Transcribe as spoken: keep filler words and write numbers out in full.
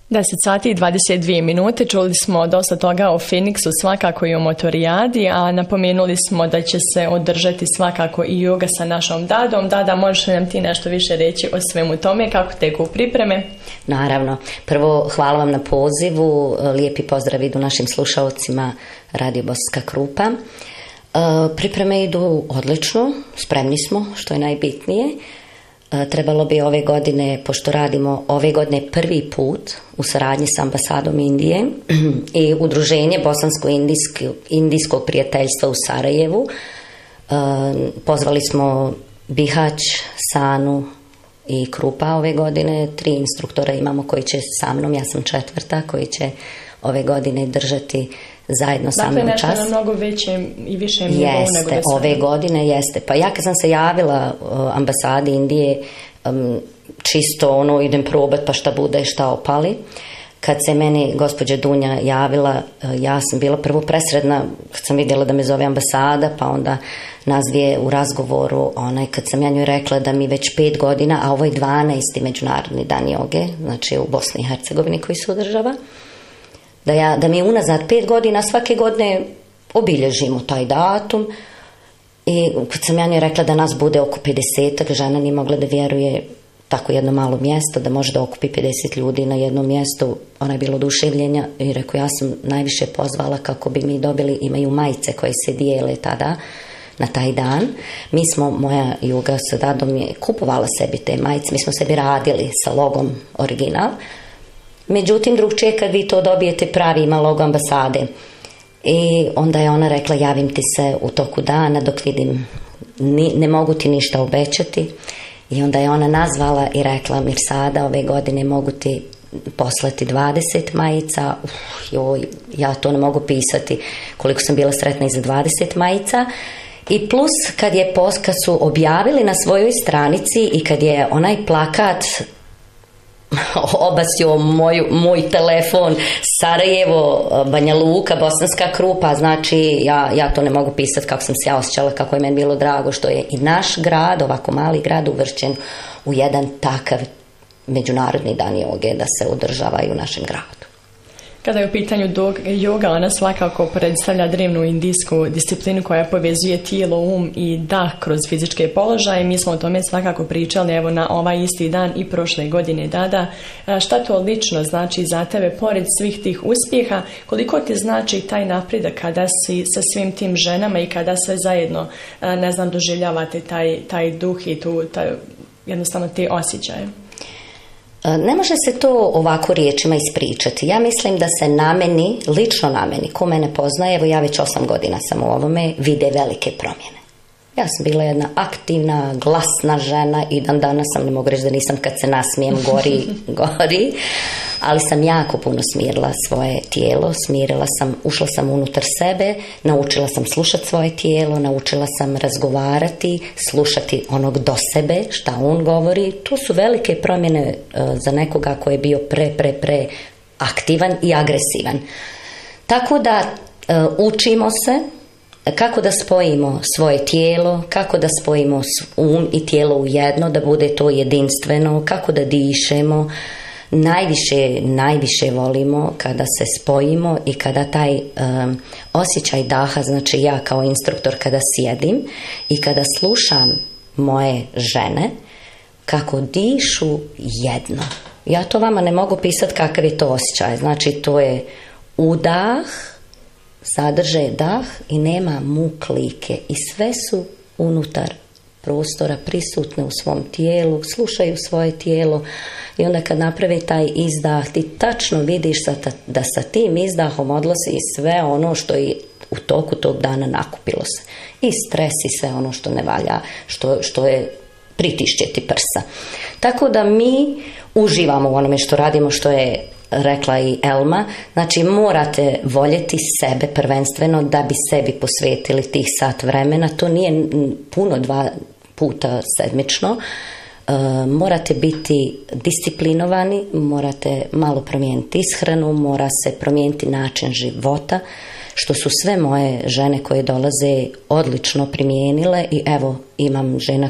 deset sati i dvadeset dvije minute, čuli smo dosta toga o Phoenixu, svakako i o motorijadi, a napomenuli smo da će se održati svakako i yoga sa našom Dadom. Dada, možeš li nam ti nešto više reći o svemu tome, kako teku pripreme? Naravno. Prvo, hvala vam na pozivu, lijepi pozdrav idu našim slušalcima Radio Bosanska Krupa. Pripreme idu odlično, spremni smo, što je najbitnije. Trebalo bi ove godine, pošto radimo ove godine prvi put u saradnji s ambasadom Indije i udruženje Bosansko-indijskog prijateljstva u Sarajevu, pozvali smo Bihać, Sanu i Krupa ove godine. Tri instruktora imamo koji će sa mnom, ja sam četvrta, koji će ove godine držati zajedno sa mnom čas. Dakle, nešto na mnogo većem i višem nivou nego da sam. Ove godine jeste. Pa ja kad sam se javila ambasadi Indije, um, čisto ono, idem probat pa šta bude, šta opali. Kad se meni gospođa Dunja javila, ja sam bila prvo presredna, kad sam vidjela da me zove ambasada, pa onda nas dvije u razgovoru, onaj, kad sam ja njoj rekla da mi već pet godina, a ovo je dvanaesti međunarodni dan joge, znači u Bosni i Hercegovini koji se održava, Da, ja, da mi unazad pet godina svake godine obilježimo taj datum. I kad sam ja njoj rekla da nas bude oko pedesetak, žena nije mogla da vjeruje, tako jedno malo mjesto, da može da okupi pedeset ljudi na jednom mjestu. Ona je bila oduševljenja i rekao, ja sam najviše pozvala kako bi mi dobili, imaju majice koje se dijele tada na taj dan. Mi smo, moja Juga sa Dadom je kupovala sebi te majice, mi smo sebi radili sa logom original. Međutim, drugčije kad vi to dobijete pravi, ima logo ambasade. I onda je ona rekla, javim ti se u toku dana dok vidim, ni, ne mogu ti ništa obećati. I onda je ona nazvala i rekla, Mirsada, ove godine mogu ti poslati dvadeset majica. Uf, joj, ja to ne mogu pisati koliko sam bila sretna i za dvadeset majica. I plus kad, je, kad su objavili na svojoj stranici i kad je onaj plakat obasio moju, moj telefon, Sarajevo, Banja Luka, Bosanska Krupa, znači ja, ja to ne mogu pisati kako sam se ja osjećala, kako je meni bilo drago što je i naš grad, ovako mali grad, uvršćen u jedan takav međunarodni dan joge da se održava i u našem gradu. Kada je u pitanju joga, ona svakako predstavlja drevnu indijsku disciplinu koja povezuje tijelo, um i dah kroz fizičke položaje. Mi smo o tome svakako pričali evo na ovaj isti dan i prošle godine, Dada. Šta to lično znači za tebe, pored svih tih uspjeha, koliko ti znači taj napredak kada si sa svim tim ženama i kada sve zajedno, ne znam, doživljavate taj, taj duh i tu, taj, jednostavno te osjećaje? Ne može se to ovako riječima ispričati. Ja mislim da se na meni, lično na meni, ko mene poznaje, evo ja već osam godina sam u ovome, vide velike promjene. Ja sam bila jedna aktivna, glasna žena i dan danas sam, ne mogu reći da nisam, kad se nasmijem gori, gori, ali sam jako puno smirila svoje tijelo, smirila sam, ušla sam unutar sebe, naučila sam slušati svoje tijelo, naučila sam razgovarati, slušati onog do sebe, šta on govori. To su velike promjene uh, za nekoga koji je bio pre, pre, pre aktivan i agresivan. Tako da uh, učimo se kako da spojimo svoje tijelo, kako da spojimo um i tijelo u jedno, da bude to jedinstveno, kako da dišemo. Najviše, najviše volimo kada se spojimo i kada taj um, osjećaj daha, znači ja kao instruktor kada sjedim i kada slušam moje žene kako dišu jedno. Ja to vama ne mogu pisati kakav je to osjećaj. Znači to je udah, sadrže dah i nema muklike i sve su unutar prostora prisutne u svom tijelu, slušaju svoje tijelo i onda kad naprave taj izdah ti tačno vidiš da sa tim izdahom odlazi sve ono što je u toku tog dana nakupilo se. I stres i sve ono što ne valja, što, što je pritišćeti prsa. Tako da mi uživamo u onome što radimo, što je rekla i Elma, znači morate voljeti sebe prvenstveno da bi sebi posvetili tih sat vremena, to nije puno, dva puta sedmično, e, morate biti disciplinovani, morate malo promijeniti ishranu, mora se promijeniti način života, što su sve moje žene koje dolaze odlično primijenile i evo imam žena